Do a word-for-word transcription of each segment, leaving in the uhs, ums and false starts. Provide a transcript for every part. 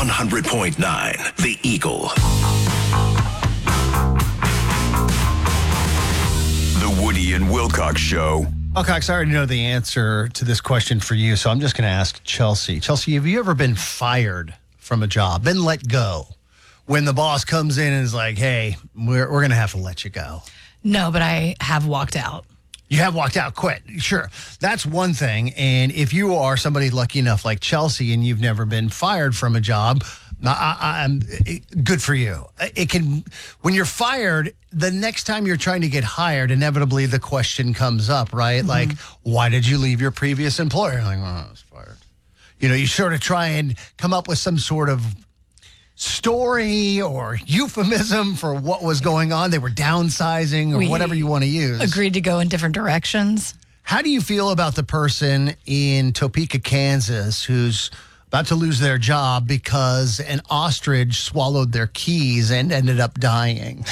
one hundred point nine, The Eagle. The Woody and Wilcox Show. Wilcox, I already know the answer to this question for you, so I'm just going to ask Chelsea. Chelsea, have you ever been fired from a job, been let go, when the boss comes in and is like, hey, we're, we're going to have to let you go? No, but I have walked out. You have walked out, quit. Sure. That's one thing. And if you are somebody lucky enough like Chelsea and you've never been fired from a job, I, I, I'm it, good for you. It can, when you're fired, the next time you're trying to get hired, inevitably the question comes up, right? Mm-hmm. Like, why did you leave your previous employer? Like, well, I was fired. You know, you sort of try and come up with some sort of story or euphemism for what was going on. They were downsizing or we whatever you want to use. Agreed to go in different directions. How do you feel about the person in Topeka, Kansas, who's about to lose their job because an ostrich swallowed their keys and ended up dying?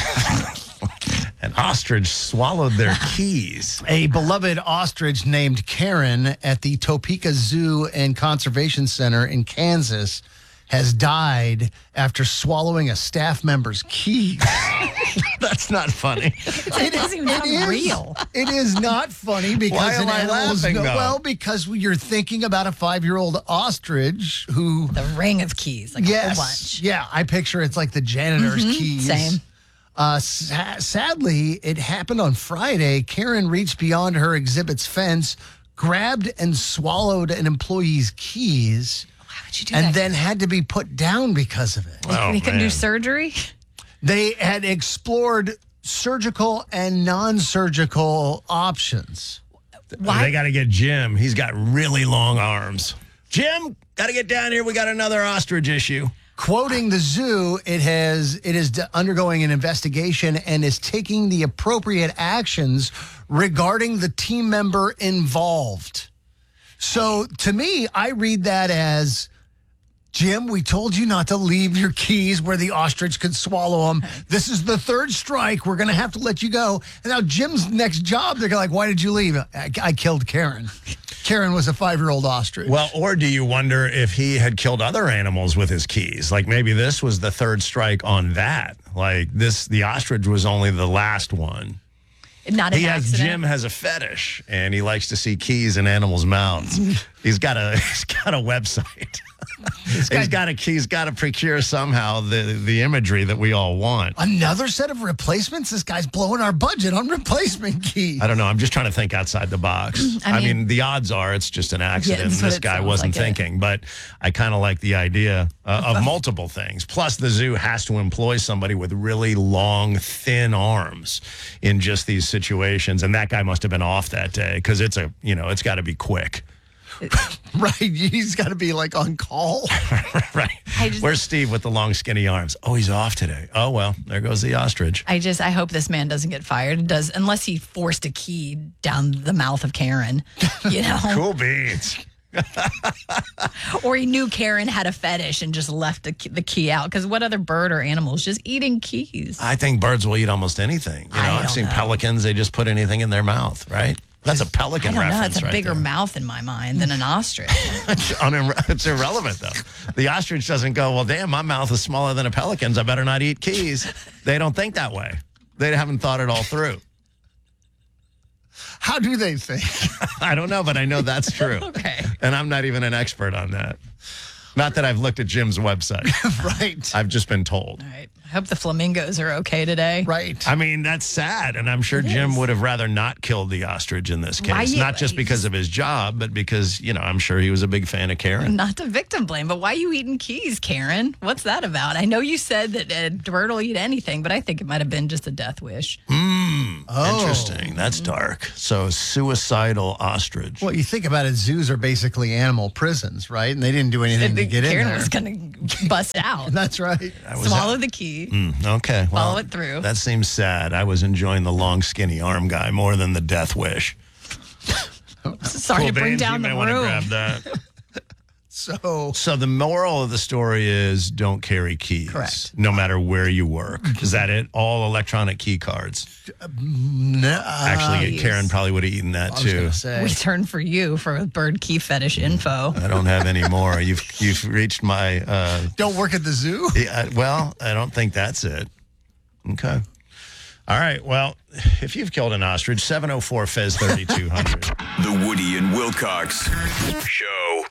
An ostrich swallowed their keys. A beloved ostrich named Karen at the Topeka Zoo and Conservation Center in Kansas has died after swallowing a staff member's keys. That's not funny. It doesn't even sound is, real. It is not funny because Why am an I animal's laughing, no, though? well, because you're thinking about a five-year-old ostrich who The ring of keys, like yes, a whole bunch. yeah, I picture it's like the janitor's Mhm, keys. same. Uh, sa- sadly, it happened on Friday. Karen reached beyond her exhibit's fence, grabbed and swallowed an employee's keys, Why would you do and that? then had to be put down because of it. Oh, they couldn't do man. surgery? They had explored surgical and non-surgical options. Why? They got to get Jim. He's got really long arms. Jim, got to get down here. We got another ostrich issue. Quoting the zoo, it has it is d- undergoing an investigation and is taking the appropriate actions regarding the team member involved. So to me, I read that as, Jim, we told you not to leave your keys where the ostrich could swallow them. This is the third strike. We're going to have to let you go. And now Jim's next job, they're like, why did you leave? I, I killed Karen. Karen was a five-year-old ostrich. Well, or do you wonder if he had killed other animals with his keys? Like maybe this was the third strike on that. Like this, the ostrich was only the last one. Not an He has accident. Jim has a fetish, and he likes to see keys in animals' mouths. he's got a he's got a website. he's got a he's got to procure somehow the the imagery that we all want. Another set of replacements? This guy's blowing our budget on replacement keys. I don't know. I'm just trying to think outside the box. I I mean, mean- the odds are it's just an accident. that's and what this it guy sounds wasn't like it. thinking, but I kind of like the idea uh, of multiple things. Plus, the zoo has to employ somebody with really long, thin arms in just these situations, and that guy must have been off that day because it's a you know it's got to be quick. Right, he's got to be like on call. Right. I just- Where's Steve with the long, skinny arms? Oh, he's off today. Oh, well, there goes the ostrich. I just, I hope this man doesn't get fired. Does unless he forced a key down the mouth of Karen, you know, Cool beans. or he knew Karen had a fetish and just left the key, the key out. Because what other bird or animal is just eating keys? I think birds will eat almost anything. You know, I I've don't seen know. pelicans, they just put anything in their mouth, right? That's a I pelican don't know. reference It's a right bigger there. mouth in my mind than an ostrich. It's, unir- it's irrelevant, though. The ostrich doesn't go, well, damn, my mouth is smaller than a pelican's. I better not eat keys. They don't think that way. They haven't thought it all through. How do they think? I don't know, but I know that's true. Okay. And I'm not even an expert on that. Not that I've looked at Jim's website. Right, I've just been told. All right. I hope the flamingos are okay today. right. I mean, that's sad, and I'm sure It Jim is. would have rather not killed the ostrich in this case. Why you- Not just because of his job, but because, you know, I'm sure he was a big fan of Karen. Not to victim blame, but why are you eating keys, Karen? What's that about? I know you said that a bird will eat anything, but I think it might have been just a death wish. Mm, Oh. Interesting. That's dark. So, suicidal ostrich. Well, you think about it, zoos are basically animal prisons, right? And they didn't do anything to get Karen in there. was going to bust out. That's right. I was Swallow the key. Mm, okay. Well, Follow it through. That seems sad. I was enjoying the long, skinny arm guy more than the death wish. Sorry Cool to bring beans, down you the may want to room. grab that. So, So the moral of the story is don't carry keys. Correct. No matter where you work. Is that it? All electronic key cards. no, Actually, Karen probably would have eaten that I was too. going to say. We turn for you for bird key fetish info. I don't have any more. You've you've reached my. Uh, Don't work at the zoo? yeah, well, I don't think that's it. Okay. All right. Well, if you've killed an ostrich, seven oh four Fez thirty-two hundred. The Woody and Wilcox Show.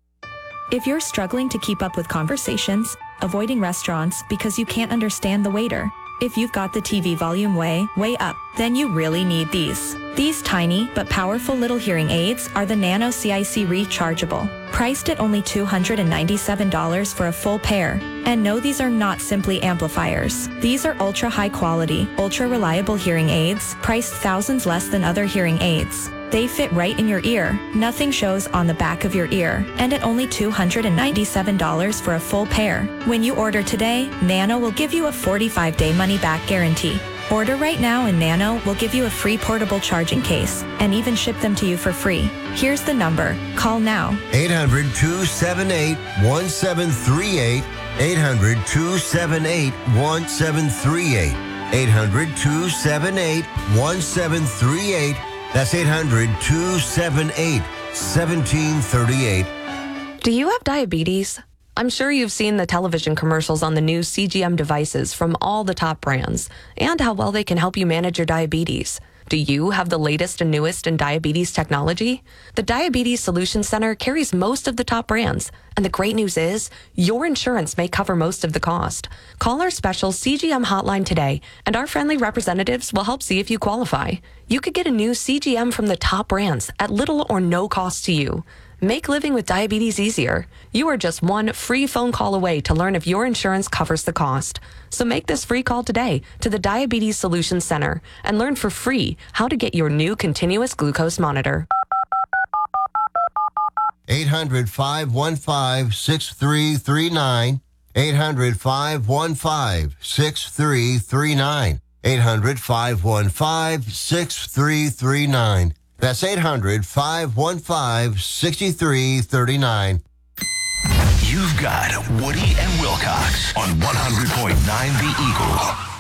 If you're struggling to keep up with conversations, avoiding restaurants because you can't understand the waiter, if you've got the T V volume way, way up, then you really need these. These tiny but powerful little hearing aids are the Nano C I C Rechargeable, priced at only two hundred ninety-seven dollars for a full pair. And no, these are not simply amplifiers. These are ultra high quality, ultra reliable hearing aids, priced thousands less than other hearing aids. They fit right in your ear, nothing shows on the back of your ear, and at only two hundred ninety-seven dollars for a full pair. When you order today, Nano will give you a forty-five day money-back guarantee. Order right now and Nano will give you a free portable charging case and even ship them to you for free. Here's the number. Call now. eight hundred, two seven eight, one seven three eight. eight hundred, two seven eight, one seven three eight. eight hundred, two seven eight, one seven three eight. That's eight hundred, two seven eight, one seven three eight. Do you have diabetes? I'm sure you've seen the television commercials on the new C G M devices from all the top brands and how well they can help you manage your diabetes. Do you have the latest and newest in diabetes technology? The Diabetes Solution Center carries most of the top brands, and the great news is your insurance may cover most of the cost. Call our special C G M hotline today, and our friendly representatives will help see if you qualify. You could get a new C G M from the top brands at little or no cost to you. Make living with diabetes easier. You are just one free phone call away to learn if your insurance covers the cost. So make this free call today to the Diabetes Solutions Center and learn for free how to get your new continuous glucose monitor. eight hundred, five one five, six three three nine. eight hundred, five one five, six three three nine. eight hundred, five one five, six three three nine. That's eight hundred, five one five, six three three nine. You've got Woody and Wilcox on one hundred point nine The Eagle.